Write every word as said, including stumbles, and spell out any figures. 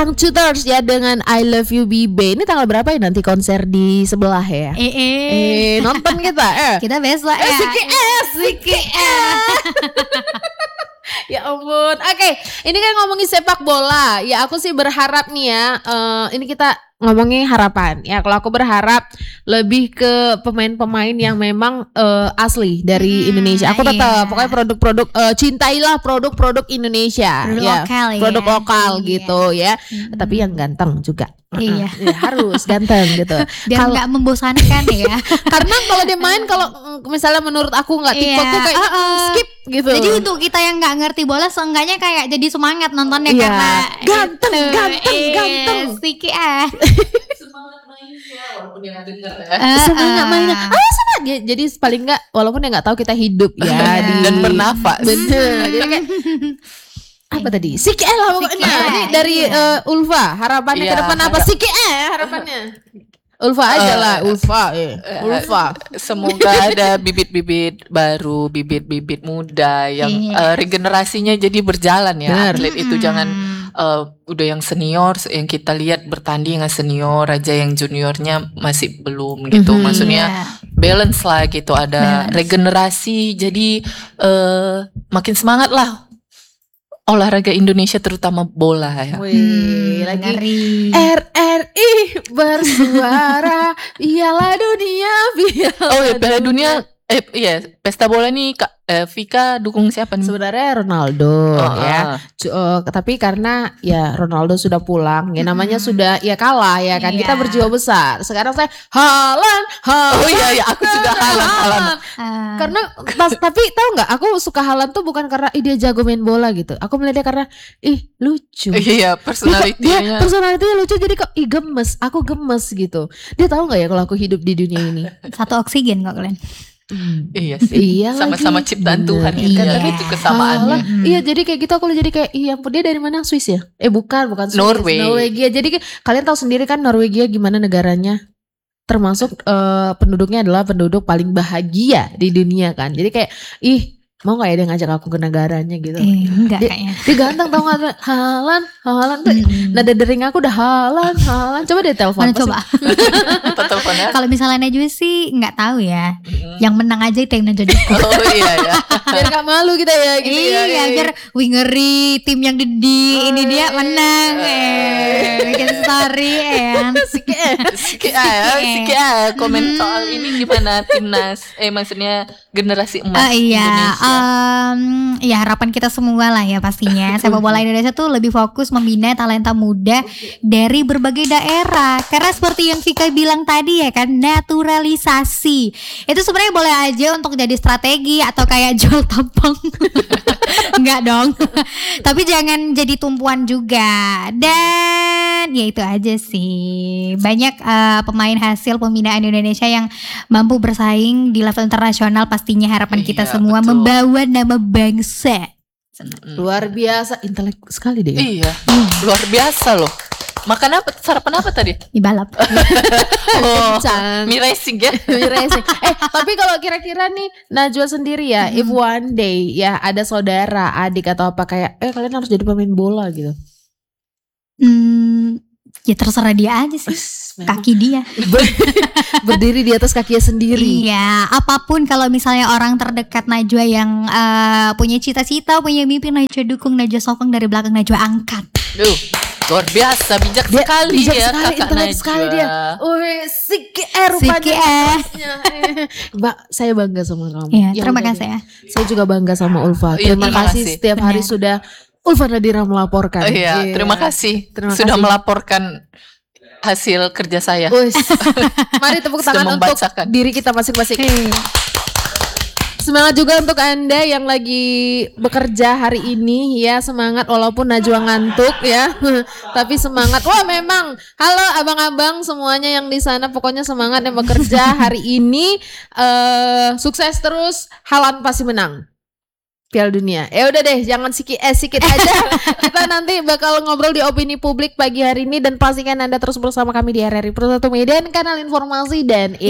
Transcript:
Shooters ya dengan I Love You Bibe. Ini tanggal berapa ya nanti konser di sebelah ya? Eh, eh. Eh, nonton kita eh. Kita besok Eh, ya. Siki S, Siki S. Ya ampun. Oke, ini kan ngomongin sepak bola. Ya aku sih berharap nih ya. Uh, ini kita ngomongin harapan. Ya kalau aku berharap lebih ke pemain-pemain yang memang uh, asli dari Hmm, Indonesia. Aku tetap iya. pokoknya produk-produk uh, cintailah produk-produk Indonesia. Produk ya, lokal ya. produk lokal Iya. gitu ya. Hmm. Tapi yang ganteng juga. Iya. Ya, harus ganteng gitu. Biar Kalau- nggak membosankan ya. Karena kalau dia main kalau mm, misalnya menurut aku nggak tipe Iya, aku kayak uh, uh. skip gitu. Jadi untuk kita yang nggak ngerti bola, seenggaknya kayak jadi semangat nontonnya Iya. karena Ganteng, itu. ganteng, Eh, ganteng. Siki ah. Semangat mainnya walaupun dia nggak denger ya. Eh, semangat eh. mainnya. Ayo semangat. Dia- Jadi paling nggak walaupun dia nggak tahu kita hidup ya Iya. di Dan bernafas. Bener. Jadi kayak apa tadi? Siki eh lah pokoknya. Siki eh, Ini dari iya. eh, Ulfa harapannya Iya, ke depan apa? harap- Siki eh harapannya. Ulfa aja lah, Eh, Ulfa eh. Ulfa. Semoga ada bibit-bibit baru, bibit-bibit muda yang Iya. eh, regenerasinya jadi berjalan ya. Benar. Atlet itu Mm-mm. jangan eh, udah yang senior yang kita lihat bertanding yang senior aja, yang juniornya masih belum gitu. Mhm. Maksudnya Iya. balance lah gitu, ada Balance. regenerasi. Jadi eh, makin semangat lah olahraga Indonesia terutama bola ya. Wih, Hmm, lagi ngeri. R R I bersuara, ialah dunia biar. Oh ya, Piala Dunia eh iya, pesta bola nih Kak eh, Vika dukung siapa nih? Sebenarnya Ronaldo Oh, ya. ah. Cu- eh, tapi karena ya Ronaldo sudah pulang, ya namanya Mm-mm. sudah ya kalah ya kan. Kita Iya. berjiwa besar. Sekarang saya Haaland, Haaland. Oh iya ya, aku juga halan halan. Ah. Karena pas, tapi tahu nggak? Aku suka Haaland tuh bukan karena ih, dia jago main bola gitu. Aku melihat dia karena ih lucu. Iya, Dia, dia personalitinya. personalitinya lucu jadi kok ih gemes. Aku gemes gitu. Dia tahu nggak ya kalau aku hidup di dunia ini? Satu oksigen kok kalian. Iya sih. Iya Sama-sama lagi. ciptaan Bener. Tuhan ya kan, Iya. tapi itu kesamaannya. Haaland. Mm-mm. Iya jadi kayak gitu aku jadi kayak iya ampun, dia dari mana? Swiss ya? Eh bukan bukan Swiss. Norway. Norwegia. Jadi kayak- kalian tahu sendiri kan Norwegia gimana negaranya? Termasuk eh, penduduknya adalah penduduk paling bahagia di dunia kan. Jadi kayak ih mau gak ya dia ngajak aku ke negaranya gitu. Eh, enggak Dia- kayaknya. Dia ganteng tau gak? Haaland, Haaland tuh Mm-mm. nada dering aku udah Haaland, Haaland. Coba deh telepon. Mana Pasti- coba? Apa teleponnya? Kalau misalnya Najwa sih nggak tahu ya. Mm. Yang menang aja itu yang Najwa dukung. Oh iya ya. Biar gak malu kita ya gitu ya. Iya, biar wih ngeri tim yang di, di- ini dia menang. Eh, bikin story ya. Siki eh. Siki ah, Siki ah, komen soal ini gimana timnas? Eh maksudnya generasi emas Ah, iya, Indonesia. em, ya harapan kita semua lah ya pastinya. Sepak bola Indonesia tuh lebih fokus membina talenta muda dari berbagai daerah. Karena seperti yang Vika bilang tadi ya kan, naturalisasi. Itu sebenarnya boleh aja untuk jadi strategi atau kayak jual tampang. Enggak dong. Tapi jangan jadi tumpuan juga. Dan ya itu aja sih. Banyak eh, pemain hasil pembinaan Indonesia yang mampu bersaing di level internasional, pastinya harapan kita Iya, semua betul. membawa nama bangsa. Mm. Luar biasa intelek sekali deh. Iya, luar biasa loh. Makan apa? Sarapan apa tadi? Di balap. Oh, Kencang. mie racing ya. Mie racing. Eh tapi kalau kira-kira nih Najwa sendiri ya, if one day ya ada saudara, adik atau apa kayak, eh kalian harus jadi pemain bola gitu. Hmm, ya terserah dia aja sih. Kaki dia. Berdiri di atas kakinya sendiri. Iya, apapun kalau misalnya orang terdekat Najwa yang eh, punya cita-cita, punya mimpi, Najwa dukung, Najwa sokong, dari belakang Najwa angkat. Duh, luar biasa, bijak Dia sekali bijak ya sekali, kakak intelek Najwa. sekali dia. Wih, Siki eh rupanya. Siki eh. Mbak, saya bangga sama kamu. Iya, Ya terima udah kasih deh. ya. Saya juga bangga sama Ulfa. Iya, Terima, terima kasih kasih. setiap hari Benar. sudah Ulfa Nadira melaporkan. Oh, iya, terima kasih Terima sudah kasih. melaporkan hasil kerja saya. Wih, mari tepuk Sudah tangan untuk membacakan. diri kita masing-masing. Hei. Semangat juga untuk Anda yang lagi bekerja hari ini ya, semangat walaupun Najwa ngantuk ya. Tapi semangat. Wah, memang. Halo abang-abang semuanya yang di sana, pokoknya semangat yang bekerja hari ini. Eh sukses terus, Haaland pasti menang Piala Dunia. Ya udah deh, jangan sikit eh sikit aja. Kita nanti bakal ngobrol di opini publik pagi hari ini, dan pastikan Anda terus bersama kami di R R I Pro satu Medan, kanal informasi dan